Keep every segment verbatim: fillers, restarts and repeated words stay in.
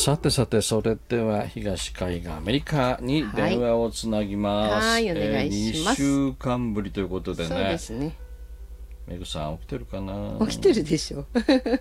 さてさて、それでは東海岸アメリカに電話をつなぎます。 はい、はい、お願いします。 えー、にしゅうかんぶりということでね。 そうですね。 めぐさん起きてるかな。 起きてるでしょ。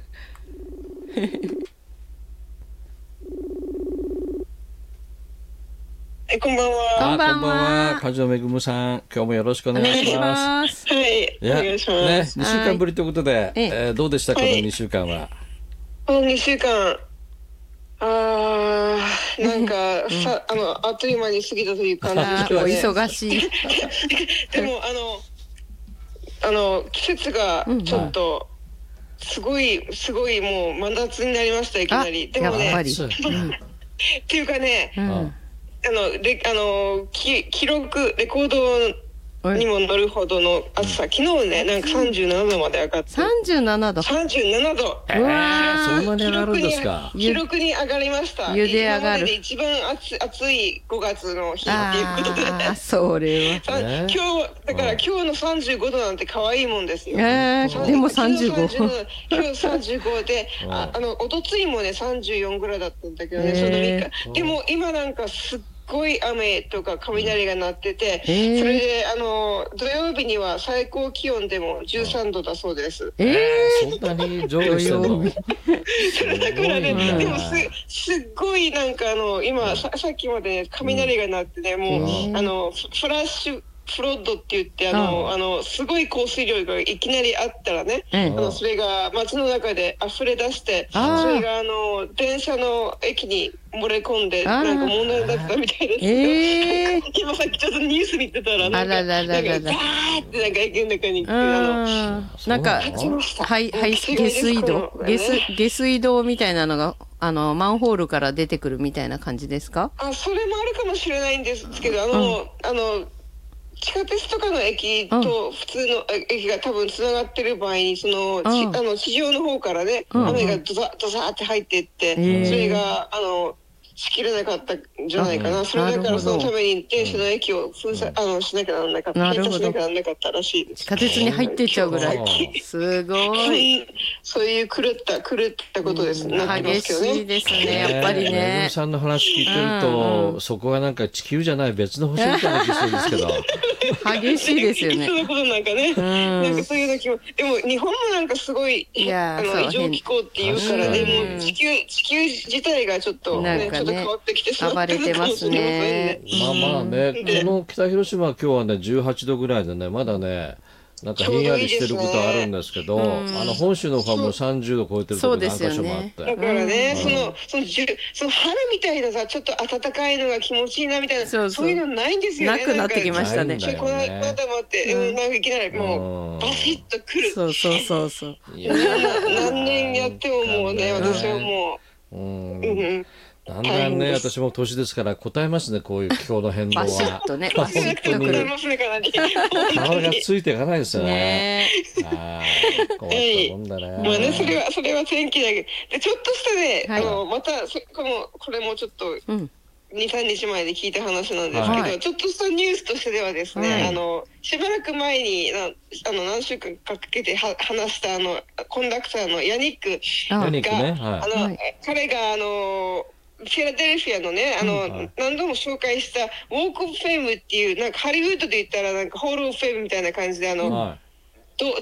え、こんばんは。 こんばんは。 こんばんは。梶尾めぐむさん、今日もよろしくお願いします。 はい、お願いします。 ね、にしゅうかんぶりということで、 はいえー、どうでした、このにしゅうかんは。 このにしゅうかん、あー、なんか、さ、あの、あっという間に過ぎたという感じですけどね。 お忙しい。 でも、あの、あの、季節がちょっと、すごい、すごいもう真夏になりました、いきなり。でもね、 やっぱり。 っていうかね、 うん、 あの、レ、あの、き、記録、レコードにも乗るほどの暑さ、昨日ね、なんかさんじゅうななどまで上がって。 さんじゅうななど。 さんじゅうななど。 えー、そんなに上がるんですか。 記録に上がりました。 ゆで上がる。 一番暑、暑いごがつの日っていうことで。 ああ、それは。 今日、だから今日のさんじゅうごどなんて可愛いもんですよ。 えー、でもさんじゅうご。 今日さんじゅうごで、あ、あの、おとついもね、さんじゅうよんぐらいだったんだけどね、そのみっか。でも今なんかすっすごい雨とか雷が鳴ってて、それであの土曜日には最高気温でもじゅうさんどだそうです。 えー、そんなに上下してんの。 それだからね、でもすすっごいなんかあの今ささっきまで、ね、雷が鳴ってね、もうあのフラッシュフロッドって言ってあの、あのすごい降水量がいきなりあったらね、あのそれが街の中で溢れ出して、それがあの電車の駅に漏れ込んでなんか問題だったみたいです。えー、今さっきちょっとニュース見てたらなんかなんかザーってなんか駅の中にあのなんかはいはい下水道下水下水道みたいなのがあのマンホールから出てくるみたいな感じですか？ あ、それもあるかもしれないんですけど、あの、うん、あの。地下鉄とかの駅と普通の駅が多分つながってる場合にその、うん、あの地上の方からね、うん、雨がドザドザって入っていって、うん、それがあのしきれなかったんじゃないかな、うん、それだからそのために電車の駅を封鎖、うん、あのしなきゃならなかった、閉鎖しなきゃならなかったらしいです。 地下鉄に入っていっちゃうぐらいすごいそういう狂った狂ったことです、うん、なってますけどね。 激しいですね、やっぱりね。 めぐみさんの話聞いてると、うん、そこはなんか地球じゃない別の星みたいな気がするんですけど激しいですよね。 そういうことなんかね、うん、なんかそういうの気もでも日本もなんかすごいいやあの異常気候っていうからね、もう地球地球自体がちょっとね、ねちょっと変わってきて暴れてますね。 まあまあね、この北広島は今日はねじゅうはちどぐらいでね、まだねなんかひんやりしてることはあるんですけど、ね、あの本州の方もさんじゅうど超えてるところ何か所もあって、 だからね、そのそのその春みたいなさ、ちょっと暖かいのが気持ちいいなみたいな、そうそうそういうのないんですよね。 なくなってきましたね。 このまた待って、うん、なんかいきなりもうバシッとくる。 そうそうそうそう。 いや何年やってももうね、私はもう。うんうんだんだんね、私も年ですから答えますね、こういう気候の変動は。 バシッとね。 本当に体がついていかないですよね。ああ、困ったもんだね。 まあね、それはそれは天気だけど、でちょっとしたね、あのまたこのこれもちょっとに、さんにちまえで聞いた話なんですけど、ちょっとしたニュースとしてではですね、あのしばらく前にあの何週間かけては話したあのコンダクターのヤニックが、あの彼があのフィラデルフィアのね、あの、うん、はい、何度も紹介したウォーク・オブ・フェイムっていう、なんかハリウッドで言ったらなんかホール・オブ・フェイムみたいな感じで、あの、はい、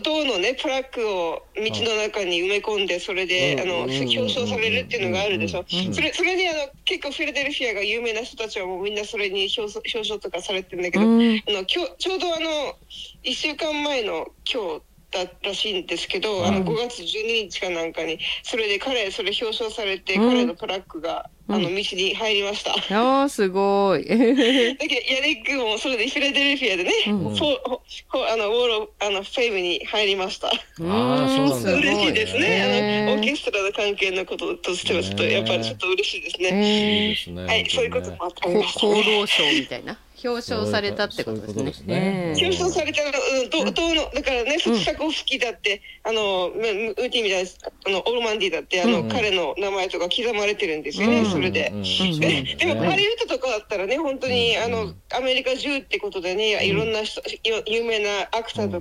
銅のねプラックを道の中に埋め込んで、それで、はい、あの表彰されるっていうのがあるでしょ。それそれであの結構フィラデルフィアが有名な人たちはもうみんなそれに表彰、表彰とかされてるんだけど、うん、あの今日ちょうどあのいっしゅうかんまえの今日だらしいんですけど、うん、あのごがつじゅうににちかなんかにそれで彼それ表彰されて、うん、彼のトラックがあの道に入りました。 ああすごい。だけどヤニックもそれでフィラデルフィアでね、うん、フォあのウォールあのフェイムに入りました。ああそうなんだ。 嬉しいですね。あのオーケストラの関係のこととしてはちょっとやっぱりちょっと嬉しいですね。 いいですね。 はい、そういうこともあったりましたね。功労賞みたいな。表彰されたってことですね。 表彰されたの、どうのだからね、サコフスキーだってあのウーティみたいなあのオルマンディだってあの彼の名前とか刻まれてるんですよね。それで。でもハリウッドとかだったらね、本当にあのアメリカ中ってことでね、いろんな人有名なアクターと